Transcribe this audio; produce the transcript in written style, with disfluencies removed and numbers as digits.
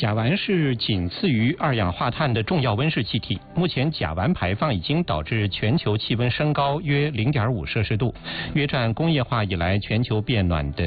甲烷是仅次于二氧化碳的重要温室气体。目前，甲烷排放已经导致全球气温升高约0.5摄氏度，约占工业化以来全球变暖的